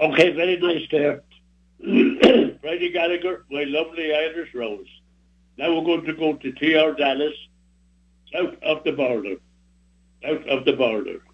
Okay, very nice there. Freddie Gallagher, My Lovely Irish Rose. Now we're going to go to T.R. Dallas, south of the border. South of the border.